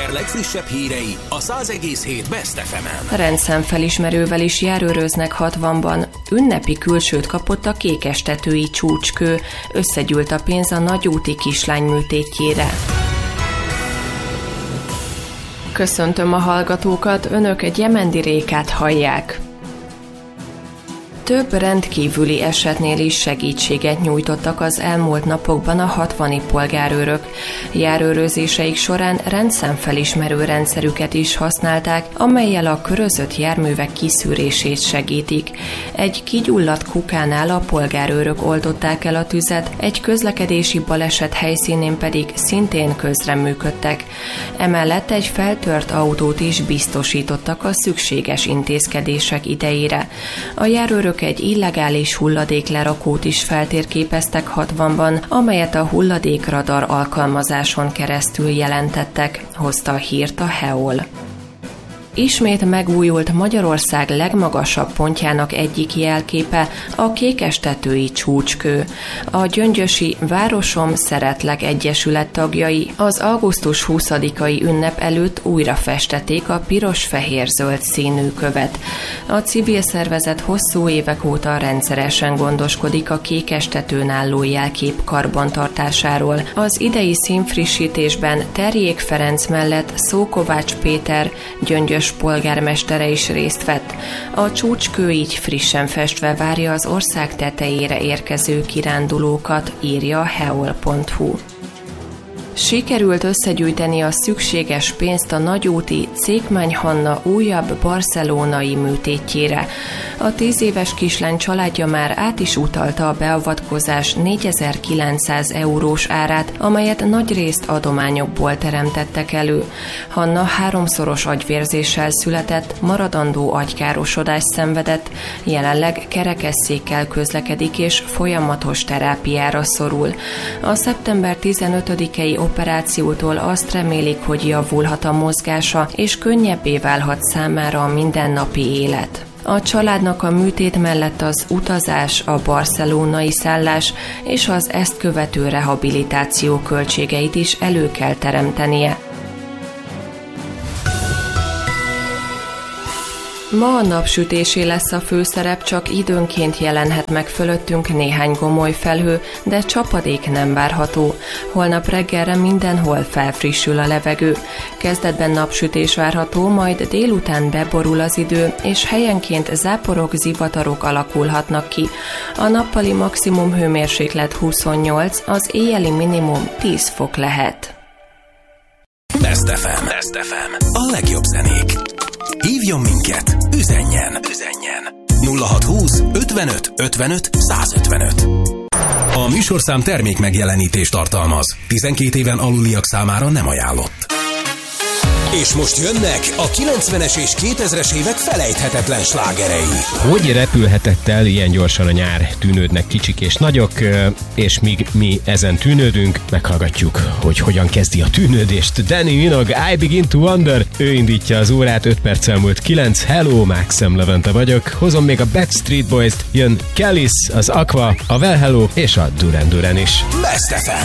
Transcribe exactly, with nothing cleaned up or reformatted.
tenger legfrissebb hírei a száz egész hét Best ef emen. Rendszámfelismerővel is járőröznek hatvanban. Ünnepi külsőt kapott a kékestetői csúcskő. Összegyűlt a pénz a nagyúti kislány műtétjére. Köszöntöm a hallgatókat, önök egy jemendi rékát hallják. Több rendkívüli esetnél is segítséget nyújtottak az elmúlt napokban a hatvani polgárőrök. Járőrözéseik során rendszámfelismerő rendszerüket is használták, amellyel a körözött járművek kiszűrését segítik. Egy kigyulladt kukánál a polgárőrök oldották el a tüzet, egy közlekedési baleset helyszínén pedig szintén közreműködtek. Emellett egy feltört autót is biztosítottak a szükséges intézkedések idejére. A járőrök egy illegális hulladéklerakót is feltérképeztek hatvanban, amelyet a hulladékradar alkalmazáson keresztül jelentettek, hozta a hírt a há e o el. Ismét megújult Magyarország legmagasabb pontjának egyik jelképe, a kékestetői csúcskő. A gyöngyösi Városom Szeretlek Egyesület tagjai az augusztus huszadikai ünnep előtt újra festették a piros-fehér-zöld színű követ. A civil szervezet hosszú évek óta rendszeresen gondoskodik a kékestetőn álló jelkép karbantartásáról. Az idei színfrissítésben Terjék Ferenc mellett Szókovács Péter, Gyöngyös polgármestere is részt vett. A csúcskő így frissen festve várja az ország tetejére érkező kirándulókat, írja a há e o el pont hu. Sikerült összegyűjteni a szükséges pénzt a nagyúti Czékmány Hanna újabb barcelonai műtétjére. A tíz éves kislány családja már át is utalta a beavatkozás négyezer-kilencszáz eurós árát, amelyet nagyrészt adományokból teremtettek elő. Hanna háromszoros agyvérzéssel született, maradandó agykárosodást szenvedett, jelenleg kerekesszékkel közlekedik és folyamatos terápiára szorul. A szeptember tizenötödikei operációtól azt remélik, hogy javulhat a mozgása, és könnyebbé válhat számára a mindennapi élet. A családnak a műtét mellett az utazás, a barcelonai szállás és az ezt követő rehabilitáció költségeit is elő kell teremtenie. Ma a napsütésé lesz a főszerep, csak időnként jelenhet meg fölöttünk néhány gomoly felhő, de csapadék nem várható. Holnap reggelre mindenhol felfrissül a levegő. Kezdetben napsütés várható, majd délután beborul az idő, és helyenként záporok, zivatarok alakulhatnak ki. A nappali maximum hőmérséklet huszonnyolc, az éjjeli minimum tíz fok lehet. Best ef em. Best ef em. A legjobb zenék. Hívjon minket, üzenjen, üzenjen. nulla hatszázhúsz ötvenöt ötvenöt százötvenöt. A műsorszám termék megjelenítést tartalmaz. tizenkét éven aluliak számára nem ajánlott. És most jönnek a kilencvenes és kétezres évek felejthetetlen slágerei. Hogy repülhetett el ilyen gyorsan a nyár? Tűnődnek kicsik és nagyok, és míg mi ezen tűnődünk, meghallgatjuk, hogy hogyan kezdi a tűnődést Danny Minogue, I Begin to Wonder. Ő indítja az órát, öt perc elmúlt kilenc. Hello, Maxem Levente vagyok. Hozom még a Backstreet Boys-t, jön Kelis, az Aqua, a Well Hello és a Duran Duran is. Best ef em.